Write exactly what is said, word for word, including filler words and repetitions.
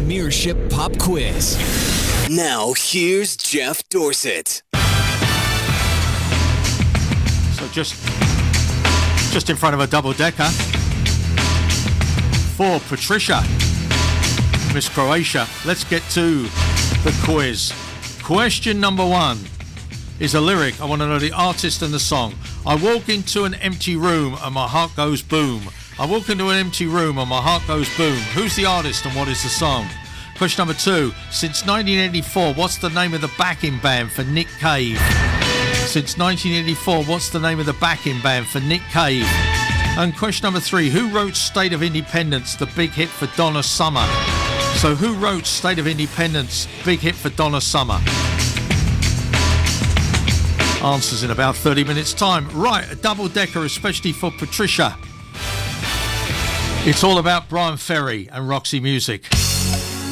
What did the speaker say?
Premiership Pop Quiz. Now, here's Jeff Dorset. So just, just in front of a double-decker for Patricia, Miss Croatia. Let's get to the quiz. Question number one is a lyric. I want to know the artist and the song. I walk into an empty room and my heart goes boom. I walk into an empty room and my heart goes boom. Who's the artist and what is the song? Question number two. Since nineteen eighty-four, what's the name of the backing band for Nick Cave? Since nineteen eighty-four, what's the name of the backing band for Nick Cave? And question number three. Who wrote State of Independence, the big hit for Donna Summer? So who wrote State of Independence, big hit for Donna Summer? Answers in about thirty minutes time. Right, a double-decker especially for Patricia. It's all about Brian Ferry and Roxy Music.